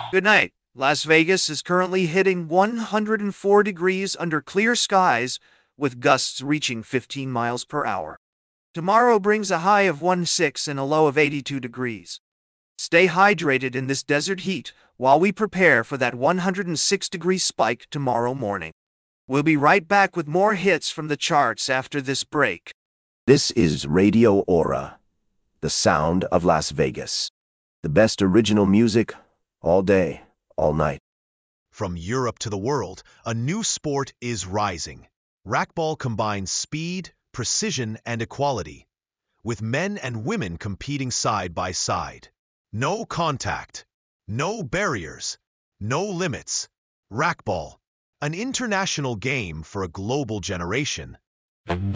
Good night. Las Vegas is currently hitting 104 degrees under clear skies, with gusts reaching 15 miles per hour. Tomorrow brings a high of 16 and a low of 82 degrees. Stay hydrated in this desert heat while we prepare for that 106-degree spike tomorrow morning. We'll be right back with more hits from the charts after this break. This is Radio Aura, the sound of Las Vegas. The best original music, all day, all night. From Europe to the world, a new sport is rising. Racquetball combines speed, precision, and equality, with men and women competing side by side. No contact, no barriers, no limits. Racquetball, an international game for a global generation.